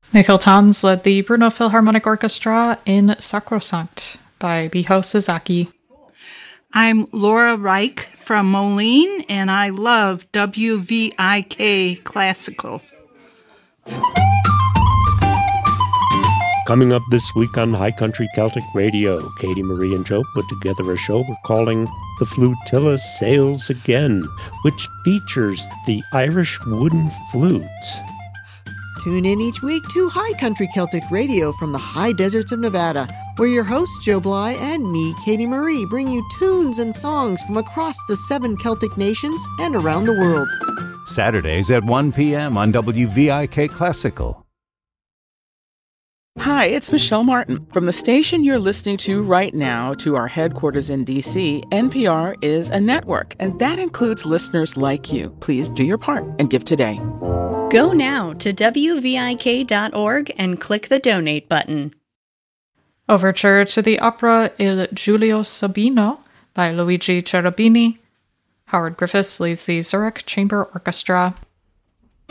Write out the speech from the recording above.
Nikhil Tans led the Brno Philharmonic Orchestra in Sacrosanct by Miho Sasaki. I'm Laura Reich from Moline, and I love WVIK Classical. Coming up this week on High Country Celtic Radio, Katie Marie and Joe put together a show we're calling The Flutilla Sails Again, which features the Irish wooden flute. Tune in each week to High Country Celtic Radio from the high deserts of Nevada, where your hosts Joe Bly and me, Katie Marie, bring you tunes and songs from across the 7 Celtic nations and around the world. Saturdays at 1 p.m. on WVIK Classical. Hi, it's Michelle Martin. From the station you're listening to right now to our headquarters in D.C., NPR is a network, and that includes listeners like you. Please do your part and give today. Go now to WVIK.org and click the donate button. Overture to the opera Il Giulio Sabino by Luigi Cherubini. Howard Griffiths leads the Zurich Chamber Orchestra.